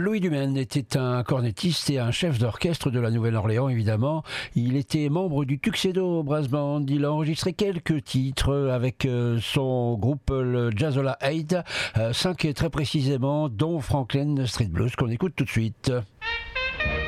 Louis Dumaine était un cornettiste et un chef d'orchestre de la Nouvelle-Orléans, évidemment. Il était membre du Tuxedo Brass Band. Il a enregistré quelques titres avec son groupe, le Jazzola 8, 5 très précisément, dont Franklin Street Blues, qu'on écoute tout de suite.